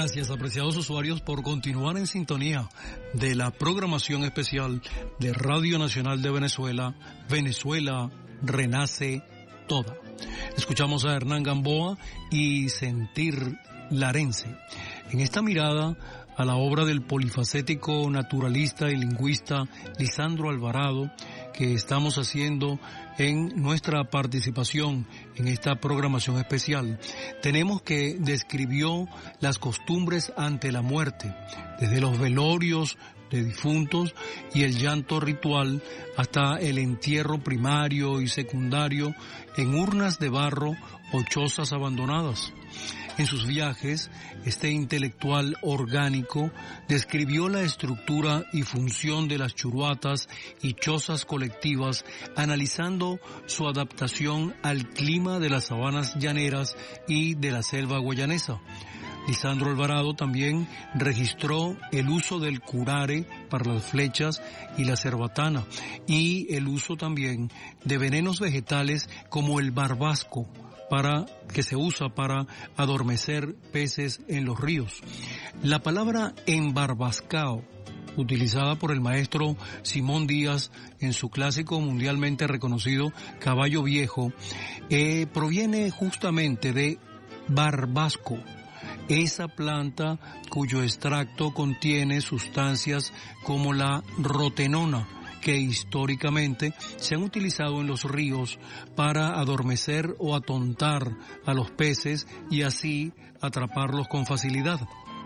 Gracias, apreciados usuarios, por continuar en sintonía de la programación especial de Radio Nacional de Venezuela, Venezuela Renace Toda. Escuchamos a Hernán Gamboa y Sentir Larense. En esta mirada a la obra del polifacético naturalista y lingüista Lisandro Alvarado, que estamos haciendo en nuestra participación en esta programación especial, tenemos que describió las costumbres ante la muerte, desde los velorios de difuntos y el llanto ritual hasta el entierro primario y secundario en urnas de barro o chozas abandonadas. En sus viajes, este intelectual orgánico describió la estructura y función de las churuatas y chozas colectivas, analizando su adaptación al clima de las sabanas llaneras y de la selva guayanesa. Lisandro Alvarado también registró el uso del curare para las flechas y la cerbatana, y el uso también de venenos vegetales como el barbasco, que se usa para adormecer peces en los ríos. La palabra embarbascao, utilizada por el maestro Simón Díaz en su clásico mundialmente reconocido Caballo Viejo, proviene justamente de barbasco, esa planta cuyo extracto contiene sustancias como la rotenona, que históricamente se han utilizado en los ríos para adormecer o atontar a los peces y así atraparlos con facilidad.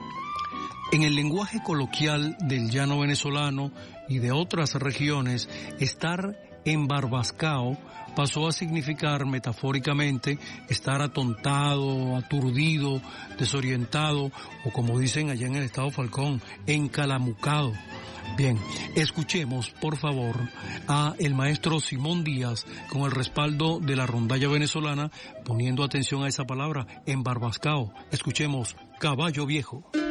En el lenguaje coloquial del llano venezolano y de otras regiones, estar embarbascao pasó a significar metafóricamente estar atontado, aturdido, desorientado o, como dicen allá en el estado Falcón, encalamucado. Bien, escuchemos por favor a el maestro Simón Díaz con el respaldo de la rondalla venezolana, poniendo atención a esa palabra, embarbascao. Escuchemos Caballo Viejo.